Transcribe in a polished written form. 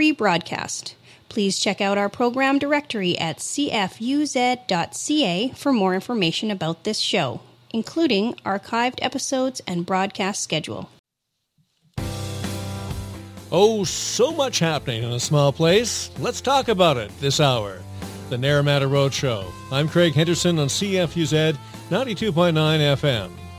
rebroadcast. Please check out our program directory at cfuz.ca for more information about this show, including archived episodes and broadcast schedule. Oh, so much happening in a small place. Let's talk about it this hour. The Naramata Road Show. I'm Craig Henderson on CFUZ 92.9 FM.